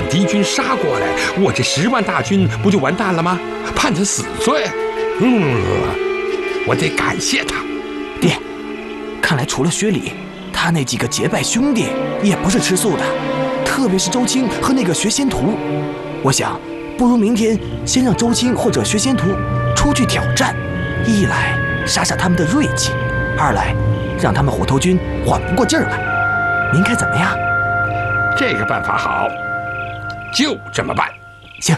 敌军杀过来，我这10万大军不就完蛋了吗？判他死罪。我得感谢他。 爹，看来除了薛礼，他那几个结拜兄弟也不是吃素的，特别是周青和那个学仙徒。我想，不如明天先让周青或者学仙徒出去挑战，一来杀杀他们的锐气，二来让他们火头军缓不过劲儿来。您看怎么样？ 这个办法好，就这么办。 行。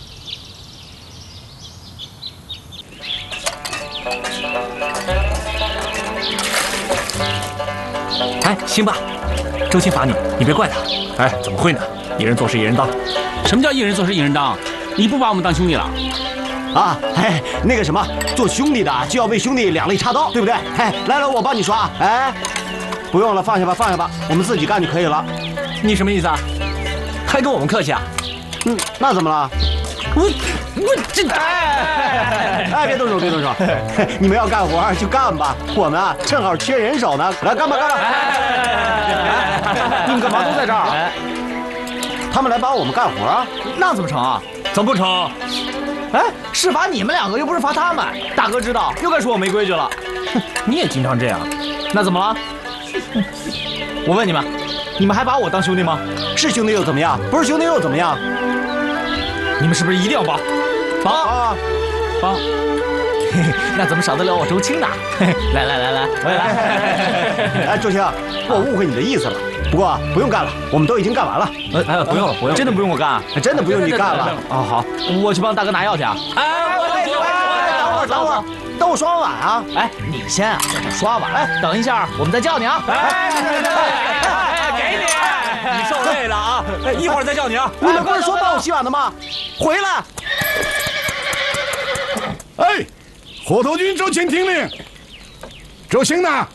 哎，兴爸，周青罚你，你别怪他。 哎，怎么会呢？一人做事一人当。 什么叫一人做事一人当？你不把我们当兄弟了？ 啊，哎，那个什么，做兄弟的就要为兄弟两肋插刀，对不对？哎，来，我帮你刷。哎，不用了，放下吧，我们自己干就可以了。 你什么意思啊？还跟我们客气啊？ 那怎么了？ 我这…… 哎，别动手！你们要干活就干吧，我们啊正好缺人手呢。来，干吧！你们干嘛都在这儿？他们来帮我们干活啊？ 那怎么成啊？怎么不成？ 哎，是罚你们2个，又不是罚他们。大哥知道，又该说我没规矩了。 你也经常这样， 那怎么了？我问你们，你们还把我当兄弟吗？ 是兄弟又怎么样？不是兄弟又怎么样？ 你们是不是一定要帮？帮？那怎么少得了我周青呢？来！ 哎，周青，我误会你的意思了。不过不用干了，我们都已经干完了。 哎，不用， 真的不用我干啊？ 真的不用你干了。 哦，好，我去帮大哥拿药去啊。等我刷完碗啊！哎，你先啊，在这刷碗。哎，等一下，我们再叫你啊。 给你，你受累了啊！一会儿再叫你啊。 你们不是说帮我洗碗的吗？回来！ 哎，火头军周青听令。周青呢？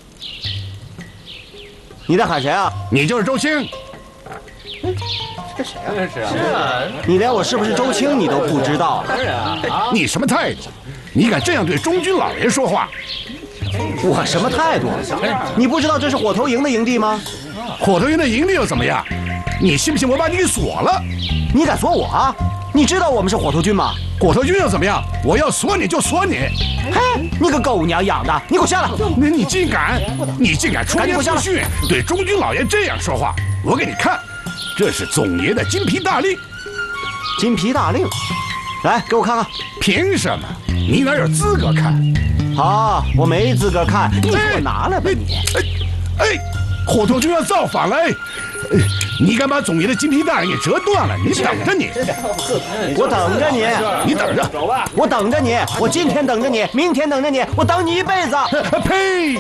你在喊谁啊？ 你就是周青。 这谁啊？是啊，你连我是不是周青你都不知道啊？ 你什么态度？你敢这样对中军老爷说话？ 我什么态度？你不知道这是火头营的营地吗？ 火头营的营地又怎么样？你信不信我把你给锁了？ 你敢锁我啊？你知道我们是火头军吗？ 火头军又怎么样？我要锁你就锁你！ 嘿，你个狗娘养的，你给我下来！ 你竟敢出言不逊，对中军老爷这样说话！我给你看，这是总爷的金皮大令。 金皮大令，来给我看看。 凭什么？你哪有资格看？ 好，我没资格看，你给我拿来吧你！ 火头军要造反了！你敢把总爷的金皮大令给折断了？你等着你！ 我等着你！ 你等着！ 我等着你！我今天等着你，明天等着你，我等你一辈子！ 呸！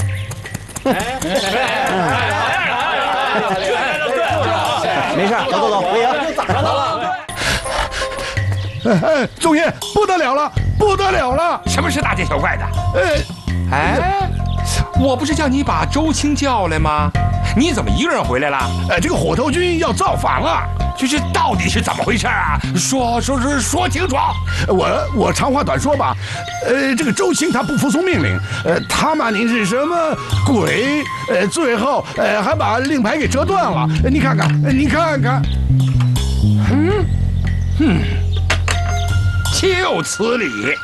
没事，走，回营。 总爷，不得了了！ 什么是大惊小怪的？我不是叫你把周青叫来吗？你怎么一个人回来了？ 这个火头军要造反了， 这到底是怎么回事啊？说清楚。 我长话短说吧，这个周青他不服从命令，他骂您是什么鬼，最后还把令牌给折断了。你看看， 就此理。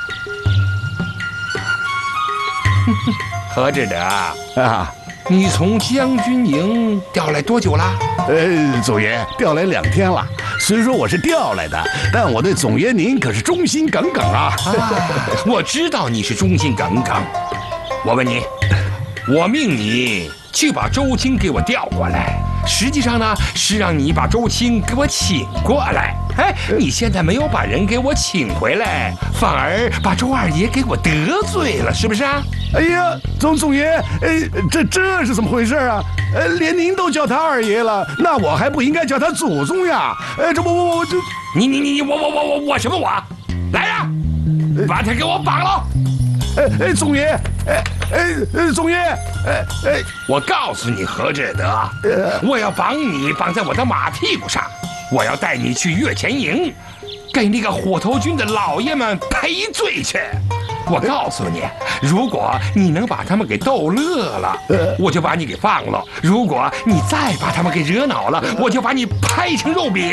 何志德啊， 你从将军营调来多久了？ 总爷调来2天了。虽说我是调来的，但我对总爷您可是忠心耿耿啊！ 我知道你是忠心耿耿。我问你，我命你去把周青给我调过来，实际上呢是让你把周青给我请过来。你现在没有把人给我请回来，反而把周二爷给我得罪了，是不是啊？ 哎呀，总爷，这是怎么回事啊？连您都叫他二爷了，那我还不应该叫他祖宗呀？我什么我？来呀，把他给我绑了！ 总爷，我告诉你何志德，我要绑你绑在我的马屁股上，我要带你去岳前营，给那个火头军的老爷们赔罪去。我告诉你，如果你能把他们给逗乐了，我就把你给放了；如果你再把他们给惹恼了，我就把你拍成肉饼。